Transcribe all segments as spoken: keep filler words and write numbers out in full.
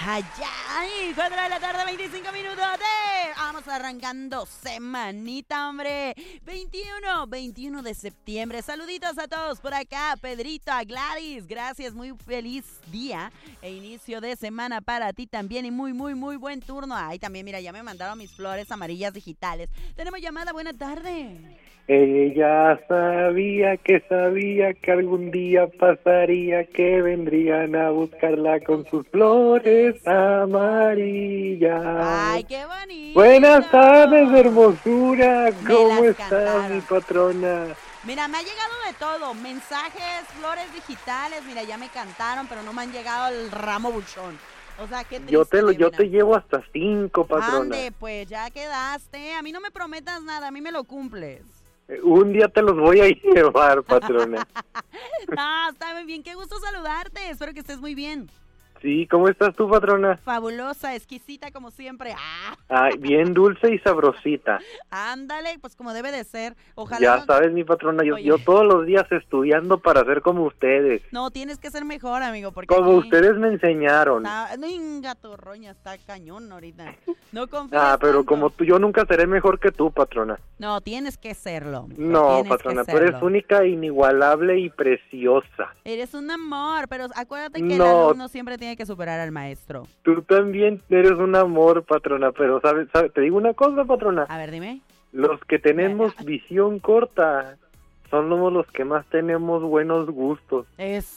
Ay, ay, cuatro de la tarde, veinticinco minutos de... Vamos arrancando semanita, hombre. veintiuno, veintiuno de septiembre. Saluditos a todos por acá. Pedrito, a Gladys. Gracias, muy feliz día e inicio de semana para ti también. Y muy, muy, muy buen turno. Ay, también, mira, ya me mandaron mis flores amarillas digitales. Tenemos llamada, buena tarde. Ella sabía que sabía que algún día pasaría, que vendrían a buscarla con sus flores amarillas. Ay, qué bonito. Buenas tardes, hermosura. Me ¿Cómo las estás, cantaron. mi patrona? Mira, me ha llegado de todo, mensajes, flores digitales, mira, ya me cantaron, pero no me han llegado el ramo buchón. O sea, qué triste. Yo te lo, yo mira. te llevo hasta cinco, patrona. Ande, pues ya quedaste. A mí no me prometas nada, a mí me lo cumples. Eh, Un día te los voy a llevar, patrona. No, está muy bien, qué gusto saludarte, espero que estés muy bien. Sí, ¿cómo estás tú, patrona? Fabulosa, exquisita como siempre. Ah, Ay, bien dulce y sabrosita. ándale, pues como debe de ser. Ojalá Ya no, sabes, mi patrona, yo, Oye. yo todos los días estudiando para ser como ustedes. no, tienes que ser mejor, amigo, porque Como aquí ustedes me enseñaron. está, no, inga, tu roña, está cañón ahorita. No confíes Ah, pero tanto. como tú, yo nunca seré mejor que tú, patrona. No, tienes que serlo. mijo, No, tienes patrona, que tú eres serlo. única, inigualable y preciosa. Eres un amor, pero acuérdate que el No. alumno siempre tiene que superar al maestro. Tú también eres un amor, patrona, pero ¿sabes? ¿sabes? Te digo una cosa, patrona. A ver, dime. Los que tenemos visión corta somos los que más tenemos buenos gustos.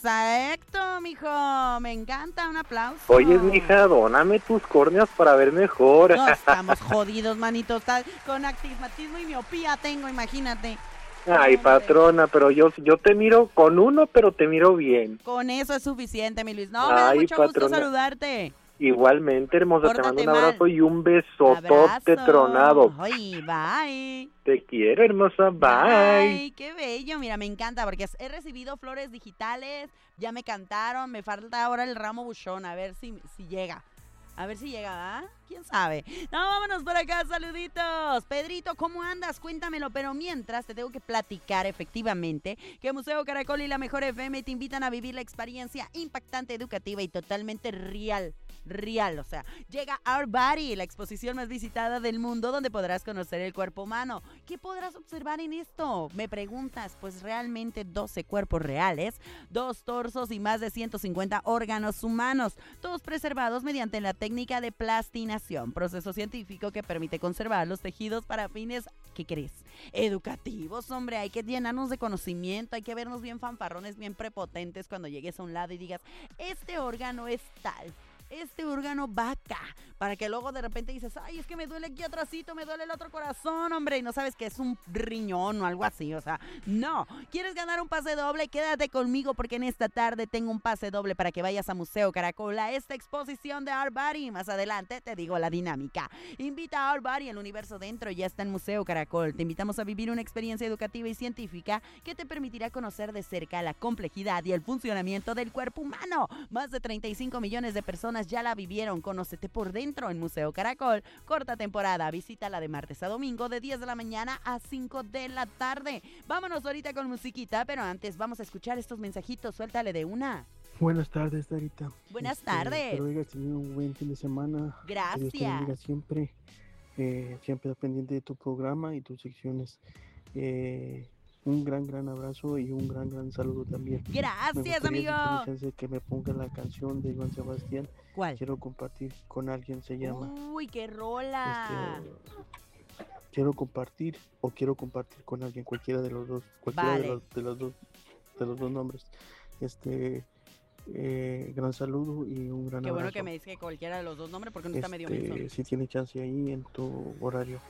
Exacto, mijo. Me encanta, un aplauso. Oye, mija, dóname tus córneas para ver mejor. No, estamos jodidos, manito. Está con astigmatismo y miopía tengo, imagínate. Ay, Hombre. patrona, pero yo yo te miro con uno, pero te miro bien. Con eso es suficiente, mi Luis. No, me da Ay, mucho gusto patrona. saludarte. Igualmente, hermosa, te Pórtate mando un abrazo mal. y un besotote Abrazo. tronado. Ay, bye. Te quiero, hermosa, bye. Ay, qué bello. Mira, me encanta porque he recibido flores digitales, ya me cantaron, me falta ahora el ramo buchón, a ver si, si llega. A ver si llega, ¿ah? ¿Quién sabe? No, vámonos por acá, saluditos. Pedrito, ¿cómo andas? Cuéntamelo, pero mientras te tengo que platicar efectivamente que Museo Caracol y la Mejor F M te invitan a vivir la experiencia impactante, educativa y totalmente real. Real, o sea, llega Our Body, la exposición más visitada del mundo donde podrás conocer el cuerpo humano. ¿Qué podrás observar en esto? Me preguntas, pues realmente doce cuerpos reales, dos torsos y más de ciento cincuenta órganos humanos, todos preservados mediante la técnica de plastinación, proceso científico que permite conservar los tejidos para fines, ¿qué crees? Educativos, hombre, hay que llenarnos de conocimiento, hay que vernos bien fanfarrones, bien prepotentes cuando llegues a un lado y digas, este órgano es tal. Este órgano va acá, para que luego de repente dices, ay, es que me duele aquí atrásito, me duele el otro corazón, hombre, y no sabes que es un riñón o algo así, o sea, no. ¿Quieres ganar un pase doble? Quédate conmigo porque en esta tarde tengo un pase doble para que vayas a Museo Caracol a esta exposición de Our Body. Más adelante te digo la dinámica. Invita a Our Body, el universo dentro ya está en Museo Caracol. Te invitamos a vivir una experiencia educativa y científica que te permitirá conocer de cerca la complejidad y el funcionamiento del cuerpo humano. Más de treinta y cinco millones de personas ya la vivieron. Conócete por dentro en Museo Caracol. Corta temporada. Visítala de martes a domingo de diez de la mañana a cinco de la tarde. Vámonos ahorita con musiquita, pero antes vamos a escuchar estos mensajitos. Suéltale de una. Buenas tardes, Darita. Buenas Este, tardes. Espero hayas tenido un buen fin de semana. Que Dios te Gracias. bendiga siempre. Eh, siempre pendiente de tu programa y tus secciones. Eh, un gran, gran abrazo y un gran, gran saludo también. Me Gracias, gustaría, si amigo. tienes chance, de que me ponga la canción de Iván Sebastián. ¿Cuál? Quiero compartir con alguien, se llama. Uy, qué rola. Este, quiero compartir o quiero compartir con alguien, cualquiera de los dos, cualquiera Vale. de, los, de los dos, de los dos nombres. Este, eh, gran saludo y un gran Qué abrazo. bueno que me dice cualquiera de los dos nombres porque no está medio Este, menso. si tiene chance ahí en tu horario.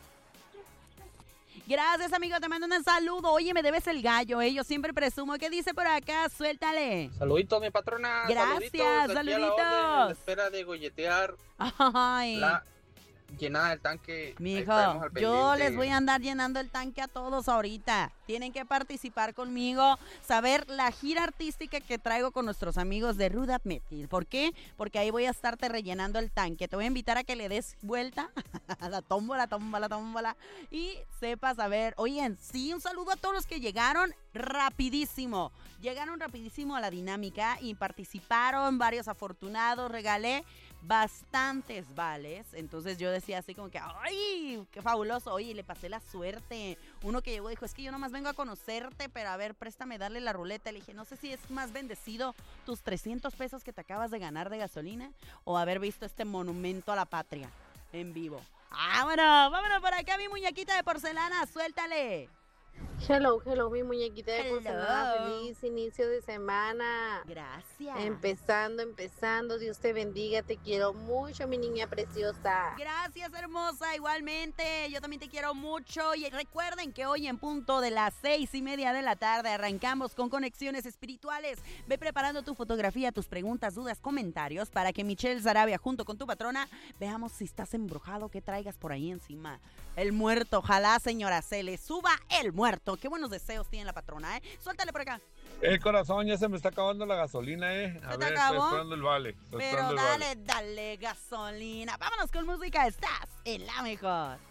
Gracias, amigo, te mando un saludo. Oye, me debes el gallo, eh. Yo siempre presumo. ¿Qué dice por acá? Suéltale. Saluditos, mi patrona. Gracias, saluditos. Aquí a la saluditos. orden, en la espera de golletear Ay. la llenada del tanque. Ahí Mijo, estaremos al yo pendiente. les voy a andar llenando el tanque a todos ahorita. Tienen que participar conmigo, saber la gira artística que traigo con nuestros amigos de Ruda Metil. ¿Por qué? Porque ahí voy a estarte rellenando el tanque. Te voy a invitar a que le des vuelta a la tómbola, tómbola, tómbola y sepas, a ver, oigan, sí, un saludo a todos los que llegaron rapidísimo. Llegaron rapidísimo a la dinámica y participaron varios afortunados. Regalé bastantes vales. Entonces yo decía así como que, ¡ay, qué fabuloso! Oye, le pasé la suerte. Uno que llegó dijo, es que yo nomás vengo a conocerte, pero a ver, préstame darle la ruleta. Le dije, no sé si es más bendecido tus trescientos pesos que te acabas de ganar de gasolina o haber visto este monumento a la patria en vivo. ¡Vámonos! ¡Vámonos por acá, mi muñequita de porcelana! ¡Suéltale! Hello, hello, mi muñequita de Hello. porcelana. Feliz inicio de semana. Gracias. Empezando, empezando. Dios te bendiga. Te quiero mucho, mi niña preciosa. Gracias, hermosa, igualmente. Yo también te quiero mucho. Y recuerden que hoy en punto de las seis y media de la tarde arrancamos con Conexiones Espirituales. Ve preparando tu fotografía, tus preguntas, dudas, comentarios para que Michelle Sarabia junto con tu patrona veamos si estás embrujado, que traigas por ahí encima. El muerto, ojalá, señora, se le suba el muerto. Qué buenos deseos tiene la patrona, ¿eh? Suéltale por acá. El corazón, ya se me está acabando la gasolina, ¿eh? A ¿Se te ver, acabó? estoy esperando el vale. Estoy Pero esperando el dale, vale. dale gasolina. Vámonos con música. Estás en la mejor.